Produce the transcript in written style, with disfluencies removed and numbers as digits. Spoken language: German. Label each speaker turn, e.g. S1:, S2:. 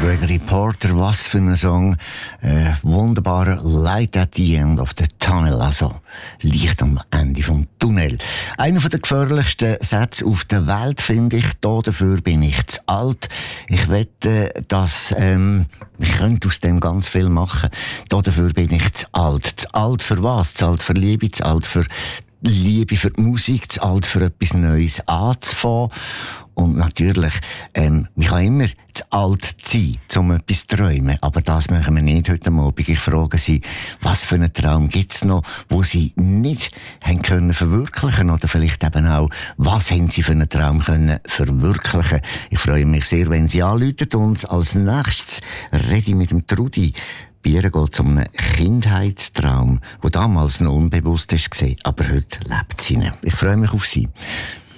S1: Gregory Porter, was für ein Song. Wunderbarer Light at the End of the Tunnel, also Licht am Ende vom Tunnel. Einer der gefährlichsten Sätze auf der Welt, finde ich. Dafür bin ich zu alt. Ich wette, dass ich könnte aus dem ganz viel machen. Dafür bin ich zu alt. Zu alt für was? Zu alt für Liebe, zu alt für Liebe für die Musik, zu alt für etwas Neues anzufangen. Und natürlich, man kann immer zu alt sein, um etwas zu träumen. Aber das machen wir nicht heute Abend. Ich frage Sie, was für einen Traum gibt's noch, wo Sie nicht haben können verwirklichen? Oder vielleicht eben auch, was haben Sie für einen Traum können verwirklichen? Ich freue mich sehr, wenn Sie anrufen. Und als nächstes rede ich mit dem Trudi. Bei ihr geht es um einen Kindheitstraum, der damals noch unbewusst war, aber heute lebt sie ihn. Ich freue mich auf Sie.